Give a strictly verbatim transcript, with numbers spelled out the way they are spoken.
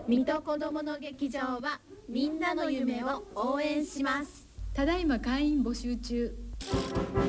水戸こどもの劇場はみんなの夢を応援します。 ただいま会員募集中。